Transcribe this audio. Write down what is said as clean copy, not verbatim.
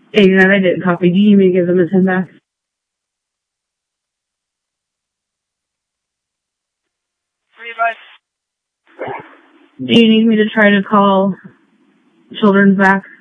89, I didn't copy. Do you need me to give them a 10 back? Do you need me to try to call Children's back?